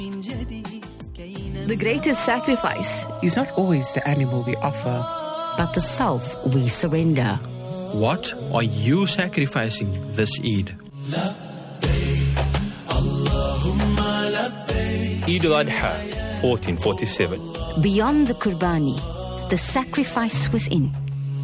The greatest sacrifice is not always the animal we offer, but the self we surrender. What are you sacrificing this Eid? Eid al-Adha, 1447. Beyond the Qurbani, the sacrifice within.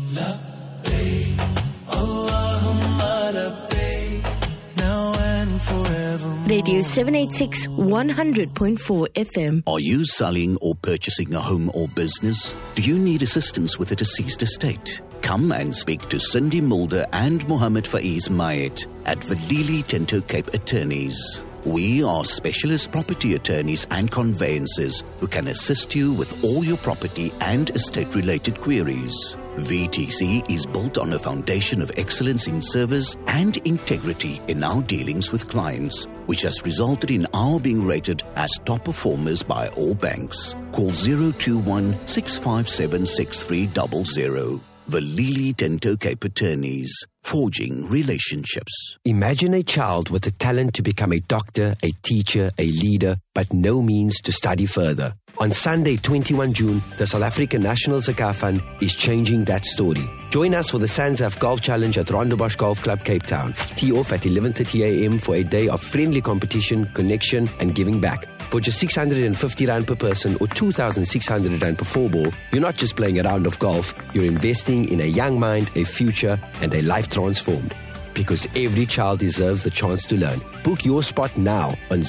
Radio 786 100.4 FM. Are you selling or purchasing a home or business? Do you need assistance with a deceased estate? Come and speak to Cindy Mulder and Mohammed Faiz Mayet at Valili Tinto Cape Attorneys. We are specialist property attorneys and conveyancers who can assist you with all your property and estate-related queries. VTC is built on a foundation of excellence in service and integrity in our dealings with clients, which has resulted in our being rated as top performers by all banks. Call 021 657 6300. Valili Tinto Cape Attorneys, forging relationships. Imagine a child with the talent to become a doctor, a teacher, a leader, but no means to study further. On Sunday, 21 June, the South African National Zakat Fund is changing that story. Join us for the SANZAF Golf Challenge at Rondebosch Golf Club, Cape Town. Tee off at 11:30 a.m. for a day of friendly competition, connection and giving back. For just 650 Rand per person or 2,600 Rand per 4-ball, you're not just playing a round of golf, you're investing in a young mind, a future and a life transformed. Because every child deserves the chance to learn. Book your spot now on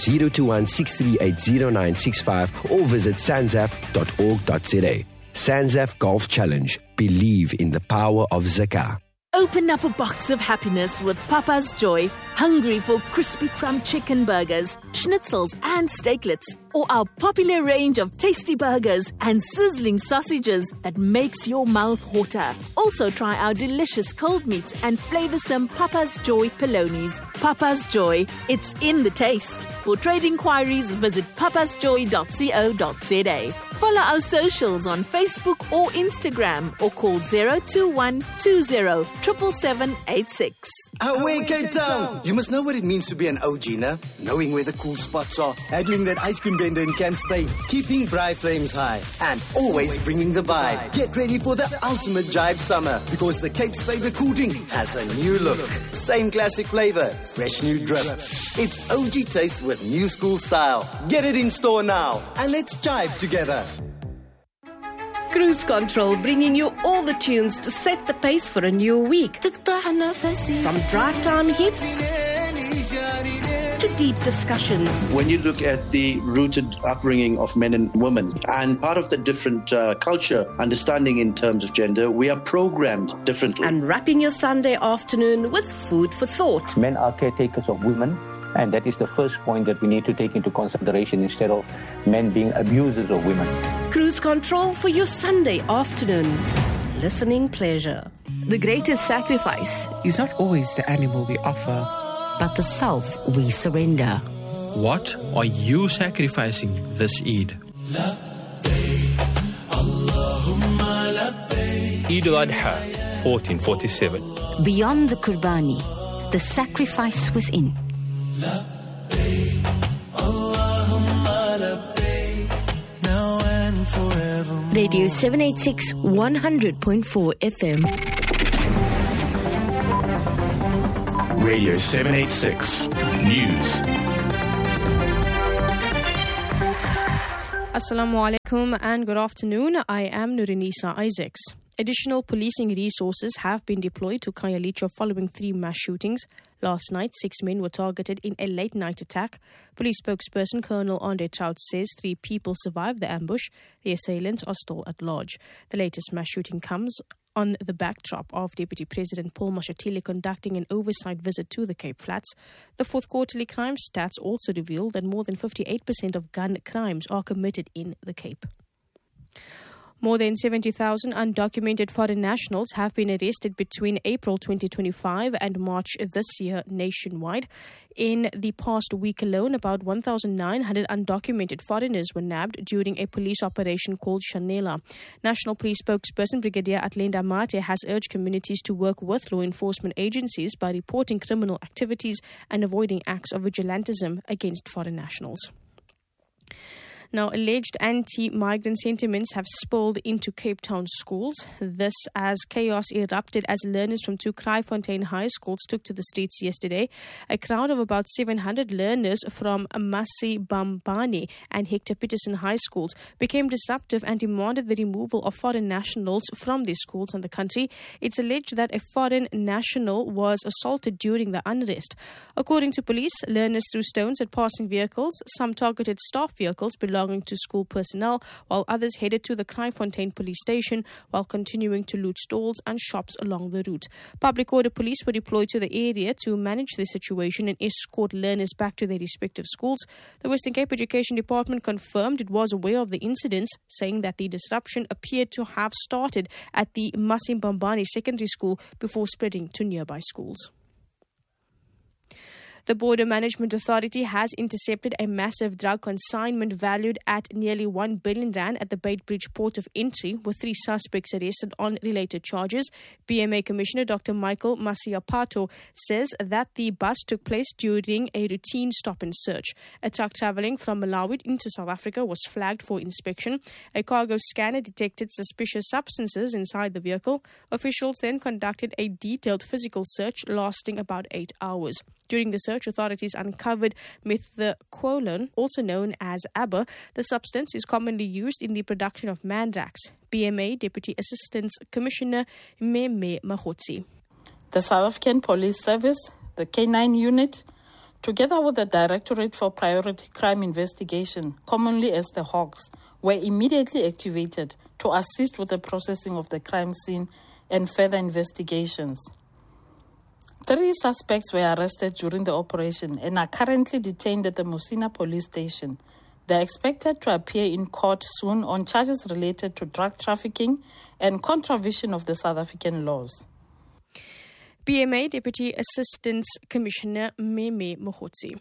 021-638-0965 or visit sanzaf.org.za. Sanzaf Golf Challenge. Believe in the power of Zakah. Open up a box of happiness with Papa's Joy. Hungry for crispy crumb chicken burgers, schnitzels and steaklets, or our popular range of tasty burgers and sizzling sausages that makes your mouth water. Also try our delicious cold meats and flavoursome Papa's Joy Polonies. Papa's Joy, it's in the taste. For trade inquiries, visit papasjoy.co.za. Follow our socials on Facebook or Instagram or call 021 20 77786. Away Cape Town! You must know what it means to be an OG, nah? Knowing where the cool spots are, handling that ice cream vendor in Camp Spain, keeping bright flames high, and always bringing the vibe. Get ready for the ultimate jive summer, because the Cape's favorite cool drink has a new look. Same classic flavor, fresh new drip. It's OG taste with new school style. Get it in store now, and let's jive together. Cruise Control, bringing you all the tunes to set the pace for a new week. From drive time hits to deep discussions. When you look at the rooted upbringing of men and women and part of the different culture understanding in terms of gender, we are programmed differently. And wrapping your Sunday afternoon with food for thought. Men are caretakers of women. And that is the first point that we need to take into consideration instead of men being abusers of women. Cruise Control for your Sunday afternoon. Listening pleasure. The greatest sacrifice is not always the animal we offer, but the self we surrender. What are you sacrificing this Eid? Eid al-Adha, 1447. Beyond the Qurbani, the sacrifice within. Radio 786 100.4 FM. Radio 786 News. Assalamu alaikum and good afternoon. I am Nurinisa Isaacs. Additional policing resources have been deployed to Khayelitsha following 3 mass shootings. Last night, 6 men were targeted in a late-night attack. Police spokesperson Colonel Andre Trout says 3 people survived the ambush. The assailants are still at large. The latest mass shooting comes on the backdrop of Deputy President Paul Mashatile conducting an oversight visit to the Cape Flats. The 4th quarterly crime stats also reveal that more than 58% of gun crimes are committed in the Cape. More than 70,000 undocumented foreign nationals have been arrested between April 2025 and March this year nationwide. In the past week alone, about 1,900 undocumented foreigners were nabbed during a police operation called Shanela. National Police spokesperson Brigadier Atlenda Mate has urged communities to work with law enforcement agencies by reporting criminal activities and avoiding acts of vigilantism against foreign nationals. Now, alleged anti-migrant sentiments have spilled into Cape Town schools. This as chaos erupted as learners from two Kraaifontein high schools took to the streets yesterday. A crowd of about 700 learners from Masibambane and Hector Peterson high schools became disruptive and demanded the removal of foreign nationals from these schools and the country. It's alleged that a foreign national was assaulted during the unrest. According to police, learners threw stones at passing vehicles. Some targeted staff vehicles belonging to school personnel, while others headed to the Kraaifontein police station while continuing to loot stalls and shops along the route. Public order police were deployed to the area to manage the situation and escort learners back to their respective schools. The Western Cape Education Department confirmed it was aware of the incidents, saying that the disruption appeared to have started at the Masibambane Secondary School before spreading to nearby schools. The Border Management Authority has intercepted a massive drug consignment valued at nearly 1 billion rand at the Beitbridge port of entry, with 3 suspects arrested on related charges. BMA Commissioner Dr. Michael Masiapato says that the bust took place during a routine stop and search. A truck travelling from Malawi into South Africa was flagged for inspection. A cargo scanner detected suspicious substances inside the vehicle. Officials then conducted a detailed physical search lasting about 8 hours. During the search, authorities uncovered methaqualone, also known as ABBA. The substance is commonly used in the production of Mandrax. BMA Deputy Assistant Commissioner Meme Mahotsi. The South African Police Service, the K9 unit, together with the Directorate for Priority Crime Investigation, commonly as the Hawks, were immediately activated to assist with the processing of the crime scene and further investigations. 3 suspects were arrested during the operation and are currently detained at the Musina police station. They are expected to appear in court soon on charges related to drug trafficking and contravention of the South African laws. BMA Deputy Assistant Commissioner Meme Mohotsi.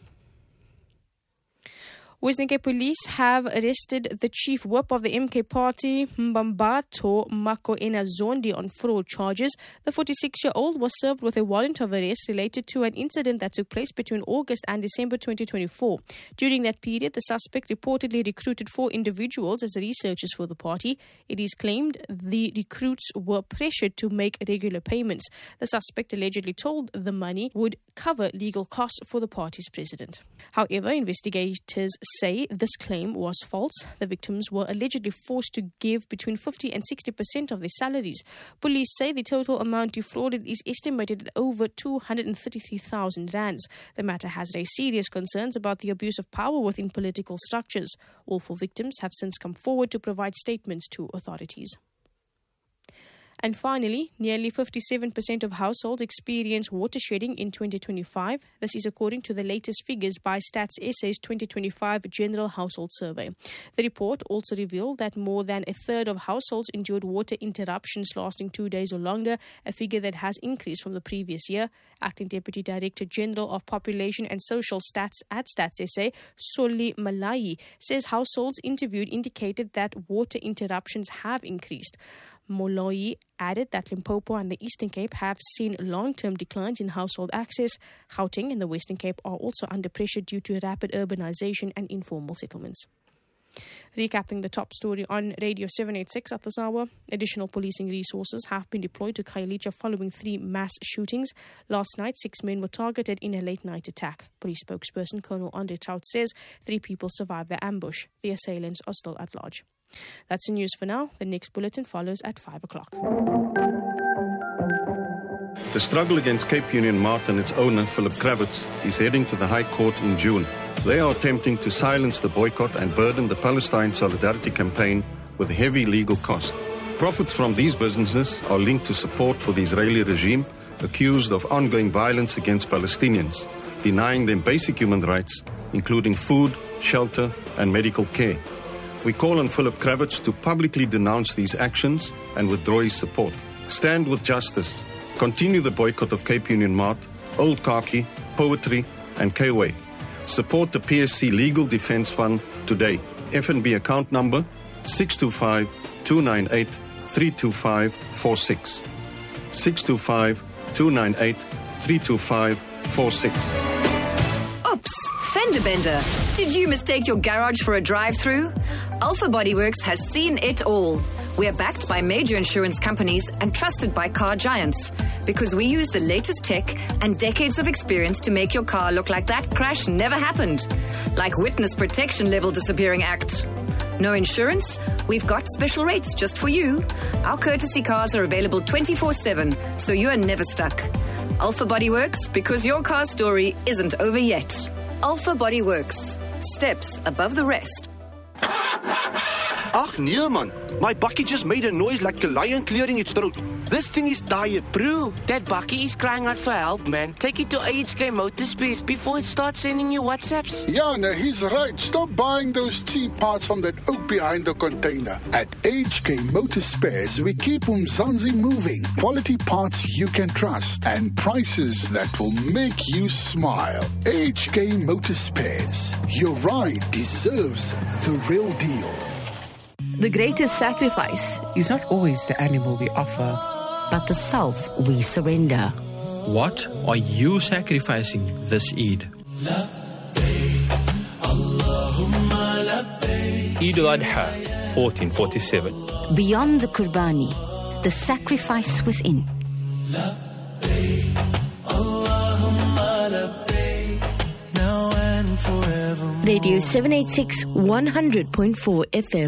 Western Cape Police have arrested the chief whip of the MK party, Mbambato Makoena Zondi, on fraud charges. The 46-year-old was served with a warrant of arrest related to an incident that took place between August and December 2024. During that period, the suspect reportedly recruited 4 individuals as researchers for the party. It is claimed the recruits were pressured to make regular payments. The suspect allegedly told the money would cover legal costs for the party's president. However, investigators say this claim was false. The victims were allegedly forced to give between 50 and 60% of their salaries. Police say the total amount defrauded is estimated at over 233,000 rands. The matter has raised serious concerns about the abuse of power within political structures. All 4 victims have since come forward to provide statements to authorities. And finally, nearly 57% of households experience water shedding in 2025. This is according to the latest figures by Stats SA's 2025 General Household Survey. The report also revealed that more than a third of households endured water interruptions lasting 2 days or longer, a figure that has increased from the previous year. Acting Deputy Director General of Population and Social Stats at Stats SA, Soli Malai, says households interviewed indicated that water interruptions have increased. Moloi added that Limpopo and the Eastern Cape have seen long-term declines in household access. Gauteng and the Western Cape are also under pressure due to rapid urbanization and informal settlements. Recapping the top story on Radio 786 at this hour, additional policing resources have been deployed to Khayelitsha following 3 mass shootings. Last night, 6 men were targeted in a late-night attack. Police spokesperson Colonel Andre Trout says 3 people survived the ambush. The assailants are still at large. That's the news for now. The next bulletin follows at 5 o'clock. The struggle against Cape Union Mart and its owner, Philip Kravitz, is heading to the High Court in June. They are attempting to silence the boycott and burden the Palestine Solidarity Campaign with heavy legal costs. Profits from these businesses are linked to support for the Israeli regime, accused of ongoing violence against Palestinians, denying them basic human rights, including food, shelter, and medical care. We call on Philip Kravitz to publicly denounce these actions and withdraw his support. Stand with justice. Continue the boycott of Cape Union Mart, Old Khaki, Poetry, and K-Way. Support the PSC Legal Defence Fund today. FNB account number 625-298-32546. 625-298-32546. Oops, fender bender. Did you mistake your garage for a drive-through? Alpha Bodyworks has seen it all. We are backed by major insurance companies and trusted by car giants because we use the latest tech and decades of experience to make your car look like that crash never happened. Like Witness Protection Level Disappearing Act. No insurance? We've got special rates just for you. Our courtesy cars are available 24/7, so you are never stuck. Alpha Bodyworks, because your car story isn't over yet. Alpha Bodyworks. Steps above the rest. Ach nee man, my bakkie just made a noise like a lion clearing its throat. This thing is tired. Bro, that bakkie is crying out for help, man. Take it to HK Motorspares before it starts sending you WhatsApps. Yeah, no, he's right. Stop buying those cheap parts from that oak behind the container. At HK Motorspares, we keep Umzansi moving. Quality parts you can trust and prices that will make you smile. HK Motorspares. Your ride deserves the real deal. The greatest sacrifice is not always the animal we offer, but the self we surrender. What are you sacrificing this Eid? Eid al-Adha, 1447. Beyond the Qurbani, the sacrifice within. Radio 786 100.4 FM.